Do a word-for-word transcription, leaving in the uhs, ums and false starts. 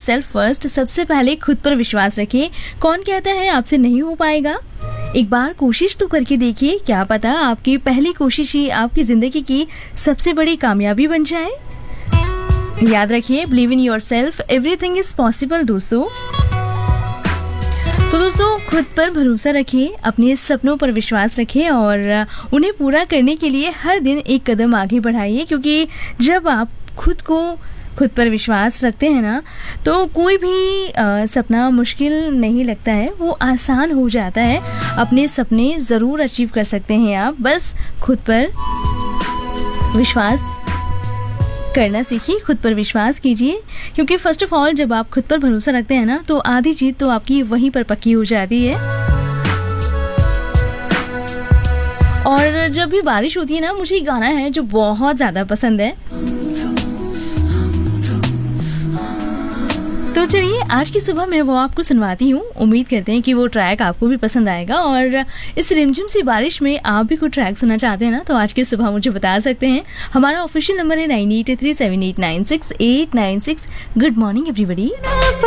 Self first. सबसे पहले खुद पर विश्वास रखिए। कौन कहता है आपसे नहीं हो पाएगा? एक बार कोशिश तो करके देखिए, क्या पता आपकी पहली कोशिश ही आपकी जिंदगी की सबसे बड़ी कामयाबी बन जाए। याद रखिए, believe in your self, everything is possible दोस्तों। तो दोस्तों, खुद पर भरोसा रखिए, अपने सपनों पर विश्वास रखिए और उन्हें पूरा करने के लिए हर दिन एक कदम आगे बढ़ाइए, क्योंकि जब आप खुद को खुद पर विश्वास रखते हैं ना, तो कोई भी आ, सपना मुश्किल नहीं लगता है, वो आसान हो जाता है। अपने सपने ज़रूर अचीव कर सकते हैं आप, बस खुद पर विश्वास करना सीखिए, खुद पर विश्वास कीजिए, क्योंकि फर्स्ट ऑफ ऑल जब आप खुद पर भरोसा रखते हैं ना, तो आधी जीत तो आपकी वहीं पर पक्की हो जाती है। और जब भी बारिश होती है ना, मुझे एक गाना है जो बहुत ज़्यादा पसंद है। तो चलिए, आज की सुबह मैं वो आपको सुनवाती हूँ। उम्मीद करते हैं कि वो ट्रैक आपको भी पसंद आएगा। और इस रिमझिम सी बारिश में आप भी कोई ट्रैक सुनना चाहते हैं ना, तो आज की सुबह मुझे बता सकते हैं। हमारा ऑफिशियल नंबर है nine eight three seven eight nine six eight nine six. Good morning everybody.